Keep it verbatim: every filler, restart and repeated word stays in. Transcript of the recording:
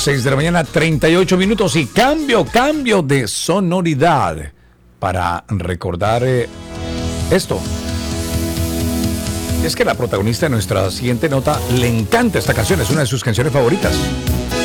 seis de la mañana, treinta y ocho minutos y cambio, cambio de sonoridad para recordar eh, esto. Es que la protagonista de nuestra siguiente nota le encanta esta canción, es una de sus canciones favoritas.